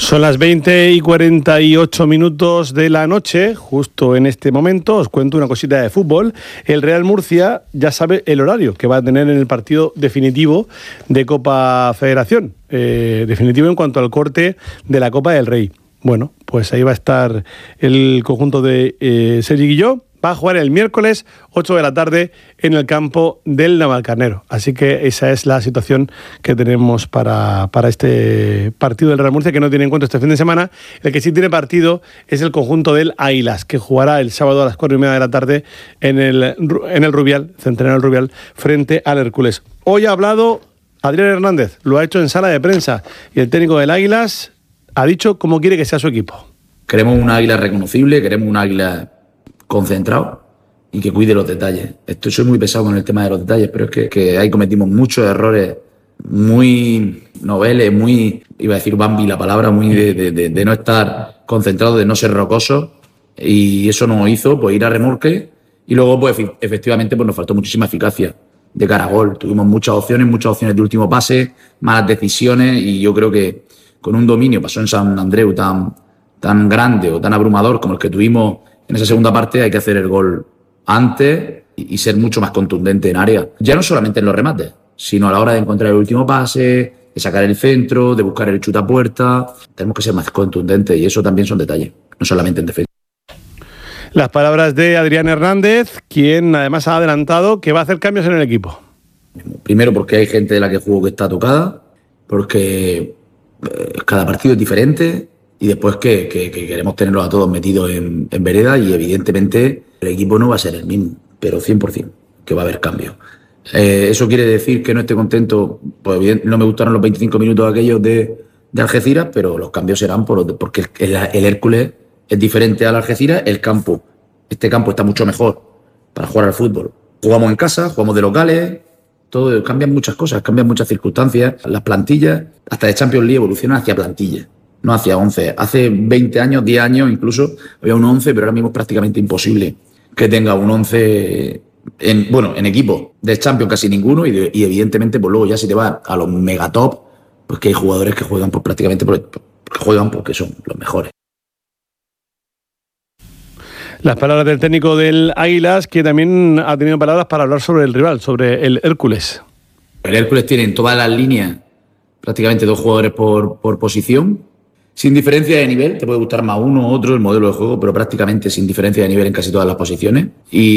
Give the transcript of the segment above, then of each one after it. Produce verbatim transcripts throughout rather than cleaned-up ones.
Son las veinte y cuarenta y ocho minutos de la noche. Justo en este momento os cuento una cosita de fútbol. El Real Murcia ya sabe el horario que va a tener en el partido definitivo de Copa Federación. Eh, definitivo en cuanto al corte de la Copa del Rey. Bueno, pues ahí va a estar el conjunto de eh, Sergi Guilló. Va a jugar el miércoles ocho de la tarde en el campo del Navalcarnero. Así que esa es la situación que tenemos para, para este partido del Real Murcia, que no tiene encuentro este fin de semana. El que sí tiene partido es el conjunto del Águilas, que jugará el sábado a las cuatro y media de la tarde en el, en el Rubial, Centenario Rubial, frente al Hércules. Hoy ha hablado Adrián Hernández, lo ha hecho en sala de prensa, y el técnico del Águilas ha dicho cómo quiere que sea su equipo. Queremos un Águila reconocible, queremos un Águila concentrado y que cuide los detalles. Esto, soy muy pesado con el tema de los detalles, pero es que, que ahí cometimos muchos errores muy noveles, muy, iba a decir Bambi la palabra, muy de, de, de, de no estar concentrado, de no ser rocoso, y eso nos hizo pues ir a remolque, y luego pues efectivamente pues nos faltó muchísima eficacia de cara a gol. Tuvimos muchas opciones, muchas opciones de último pase, malas decisiones, y yo creo que con un dominio pasó en San Andreu tan, tan grande o tan abrumador como el que tuvimos en esa segunda parte, hay que hacer el gol antes y ser mucho más contundente en área. Ya no solamente en los remates, sino a la hora de encontrar el último pase, de sacar el centro, de buscar el chutapuerta. Tenemos que ser más contundentes, y eso también son detalles, no solamente en defensa. Las palabras de Adrián Hernández, quien además ha adelantado que va a hacer cambios en el equipo. Primero porque hay gente de la que juego que está tocada, porque cada partido es diferente. Y después que, que, que queremos tenerlos a todos metidos en, en vereda, y evidentemente el equipo no va a ser el mismo, pero cien por ciento que va a haber cambios. Eh, ¿Eso quiere decir que no esté contento? Pues bien, no me gustaron los veinticinco minutos aquellos de, de Algeciras, pero los cambios serán por, porque el, el Hércules es diferente al Algeciras. El campo, este campo está mucho mejor para jugar al fútbol. Jugamos en casa, jugamos de locales, todo, cambian muchas cosas, cambian muchas circunstancias, las plantillas, hasta de Champions League evolucionan hacia plantillas. No hacia once. Hace veinte años, diez años incluso, había un once, pero ahora mismo es prácticamente imposible que tenga un once, en, bueno, en equipo de Champions casi ninguno, y, de, y evidentemente pues luego ya si te vas a los megatop, pues que hay jugadores que juegan pues prácticamente por, porque juegan porque son los mejores. Las palabras del técnico del Águilas, que también ha tenido palabras para hablar sobre el rival, sobre el Hércules. El Hércules tiene en todas las líneas prácticamente dos jugadores por, por posición. Sin diferencia de nivel, te puede gustar más uno u otro el modelo de juego, pero prácticamente sin diferencia de nivel en casi todas las posiciones.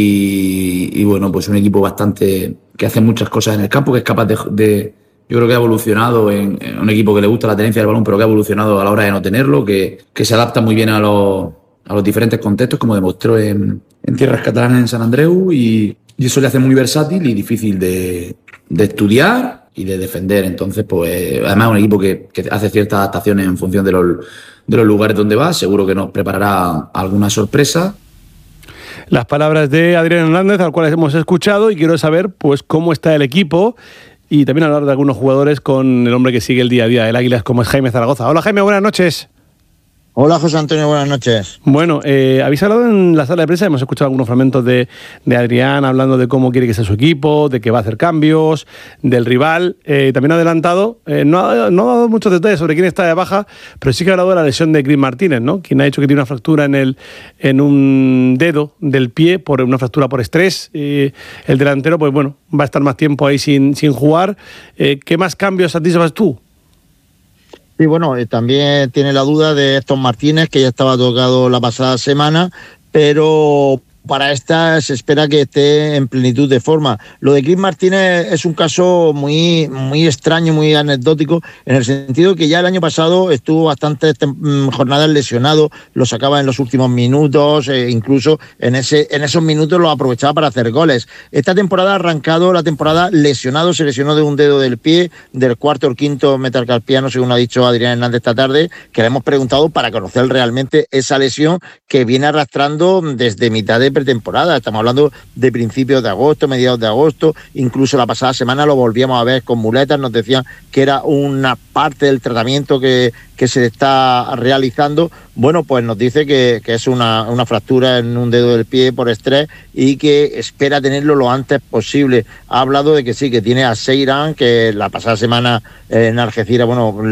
Y, y bueno, pues un equipo bastante que hace muchas cosas en el campo, que es capaz de, de yo creo que ha evolucionado en, en un equipo que le gusta la tenencia del balón, pero que ha evolucionado a la hora de no tenerlo, que, que se adapta muy bien a los, a los diferentes contextos, como demostró en, en tierras catalanas en San Andreu, y, y eso le hace muy versátil y difícil de, de estudiar y de defender. Entonces, pues además un equipo que, que hace ciertas adaptaciones en función de los, de los lugares donde va. Seguro que nos preparará alguna sorpresa. Las palabras de Adrián Hernández, al cual hemos escuchado, y quiero saber pues cómo está el equipo, y también hablar de algunos jugadores con el hombre que sigue el día a día del Águilas, como es Jaime Zaragoza. Hola Jaime, buenas noches. Hola José Antonio, buenas noches. Bueno, eh, habéis hablado en la sala de prensa, hemos escuchado algunos fragmentos de, de Adrián hablando de cómo quiere que sea su equipo, de que va a hacer cambios, del rival. Eh, también ha adelantado, eh, no, ha, no ha dado muchos detalles sobre quién está de baja, pero sí que ha hablado de la lesión de Chris Martínez, ¿no? Quien ha dicho que tiene una fractura en, el, en un dedo del pie, por una fractura por estrés. Eh, el delantero, pues bueno, va a estar más tiempo ahí sin, sin jugar. Eh, ¿Qué más cambios anticipas tú? Sí, bueno, eh, también tiene la duda de Héctor Martínez, que ya estaba tocado la pasada semana, pero para esta se espera que esté en plenitud de forma. Lo de Chris Martínez es un caso muy, muy extraño, muy anecdótico, en el sentido que ya el año pasado estuvo bastantes jornadas lesionado, lo sacaba en los últimos minutos, eh, incluso en, ese, en esos minutos lo aprovechaba para hacer goles. Esta temporada ha arrancado la temporada lesionado, se lesionó de un dedo del pie, del cuarto o quinto metacarpiano, según ha dicho Adrián Hernández esta tarde, que le hemos preguntado para conocer realmente esa lesión que viene arrastrando desde mitad de pretemporada. Estamos hablando de principios de agosto, mediados de agosto, incluso la pasada semana lo volvíamos a ver con muletas, nos decían que era una parte del tratamiento que, que se está realizando. Bueno, pues nos dice que, que es una, una fractura en un dedo del pie por estrés y que espera tenerlo lo antes posible. Ha hablado de que sí, que tiene a Seiran, que la pasada semana en Algeciras, bueno,